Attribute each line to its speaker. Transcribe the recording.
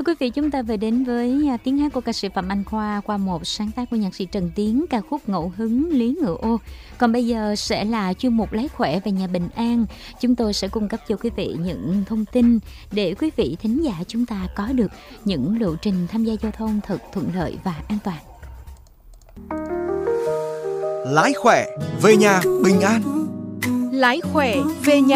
Speaker 1: Thưa quý vị, chúng ta vừa đến với tiếng hát của ca sĩ Phạm Anh Khoa qua một sáng tác của nhạc sĩ Trần Tiến, ca khúc Ngẫu Hứng Lý Ngựa Ô. Còn bây giờ sẽ là chuyên mục Lấy Khỏe về nhà bình an. Chúng tôi sẽ cung cấp cho quý vị những thông tin để quý vị thính giả chúng ta có được những lộ trình tham gia giao thông thật thuận lợi và an toàn.
Speaker 2: Lái khỏe về nhà bình an.
Speaker 3: Lái khỏe về nhà